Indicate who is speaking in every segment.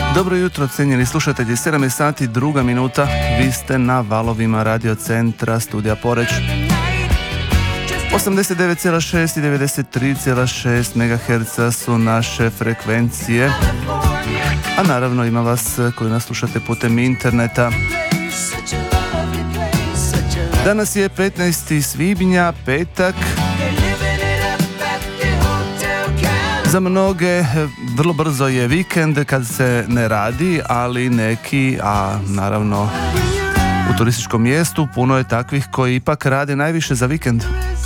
Speaker 1: Dobro jutro, cijenjeni slušatelji, 7 je sati, 2 minuta, vi ste na valovima Radio Centra, studija Poreć. 89,6 i 93,6 MHz su naše frekvencije, a naravno ima vas koji nas slušate putem interneta. Danas je 15. svibnja, petak. Za mnoge vrlo brzo je vikend kad se ne radi, ali neki, a naravno u turističkom mjestu puno je takvih koji ipak rade najviše za vikend.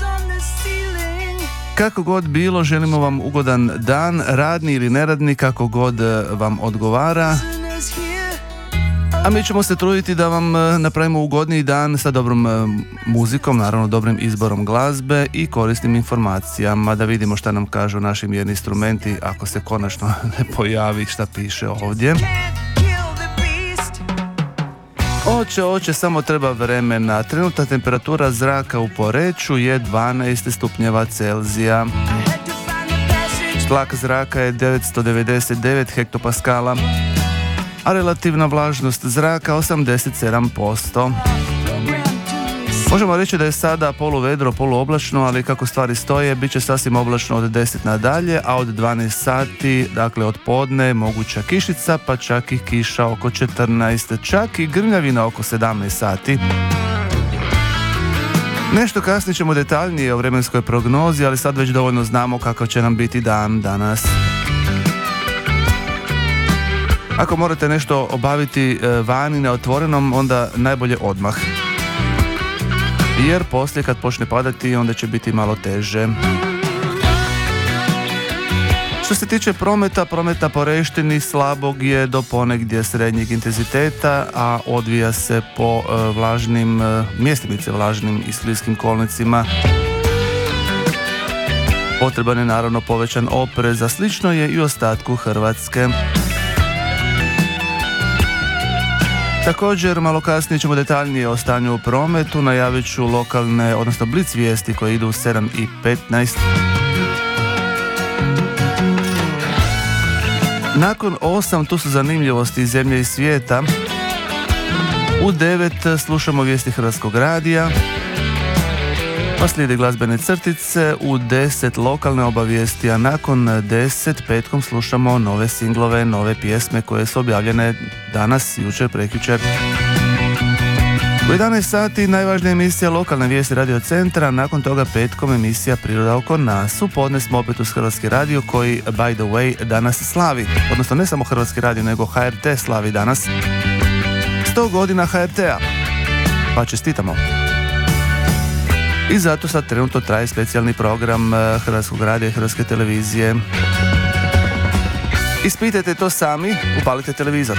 Speaker 1: Kako god bilo, želimo vam ugodan dan, radni ili neradni, kako god vam odgovara. A mi ćemo se truditi da vam napravimo ugodniji dan sa dobrom muzikom, naravno dobrim izborom glazbe i korisnim informacijama, da vidimo šta nam kažu naši mjerni instrumenti ako se konačno ne pojavi šta piše ovdje. Oće, samo treba vremena. Trenutna temperatura zraka u Poreču je 12 stupnjeva Celzija. Tlak zraka je 999 hektopaskala, a relativna vlažnost zraka 87%. Možemo reći da je sada poluvedro, poluoblačno, ali kako stvari stoje, bit će sasvim oblačno od 10 nadalje, a od 12 sati, dakle od podne, moguća kišica, pa čak i kiša oko 14, čak i grmljavina oko 17 sati. Nešto kasnije ćemo detaljnije o vremenskoj prognozi, ali sad već dovoljno znamo kakav će nam biti dan danas. Ako morate nešto obaviti vani na otvorenom, onda najbolje odmah. Jer poslije kad počne padati, onda će biti malo teže. Što se tiče prometa na Poreštini slabog je do ponegdje srednjeg intenziteta, a odvija se po vlažnim, mjestimice vlažnim i sklijskim kolnicima. Potreban je naravno povećan oprez, a slično je i u ostatku Hrvatske. Također, malo kasnije ćemo detaljnije o stanju u prometu, najavit ću lokalne, odnosno blic vijesti koje idu u 7:15. Nakon 8 tu su zanimljivosti iz zemlje i svijeta. U 9 slušamo vijesti Hrvatskog radija, pa slijede glazbene crtice, u 10 lokalne obavijesti, a nakon 10 petkom slušamo nove singlove, nove pjesme koje su objavljene danas, jučer, prekjučer. U 11 sati najvažnija emisija lokalne vijesti Radio Centra, nakon toga petkom emisija Priroda oko nas. U podne smo opet uz Hrvatski radio koji, by the way, danas slavi. Odnosno ne samo Hrvatski radio, nego HRT slavi danas 100 godina HRT-a. Pa čestitamo. I zato sad trenutno traje specijalni program Hrvatskog radija i Hrvatske televizije. Ispitajte to sami, upalite televizor.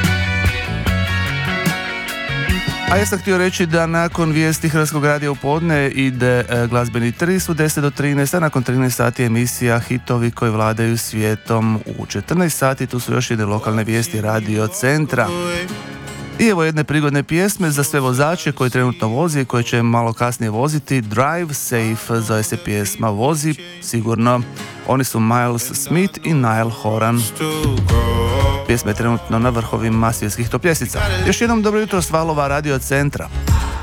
Speaker 1: A ja sam htio reći da nakon vijesti Hrvatskog radija u podne ide glazbeni tris u 10 do 13, a nakon 13 sati emisija Hitovi koji vladaju svijetom. U 14 sati tu su još jedne lokalne vijesti Radio Centra. I evo jedne prigodne pjesme za sve vozače koji trenutno vozi i koji će malo kasnije voziti. Drive Safe zove se pjesma, vozi sigurno. Oni su Miles Smith i Niall Horan. Pjesma je trenutno na vrhovima svjetskih top ljestvica. Još jednom dobro jutro s valova Radio Centra.